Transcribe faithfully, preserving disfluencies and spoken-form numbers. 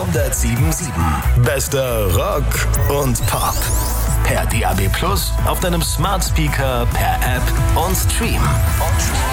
hundertsieben Komma sieben. Bester Rock und Pop. Per D A B Plus, auf deinem Smart Speaker, per App und Stream.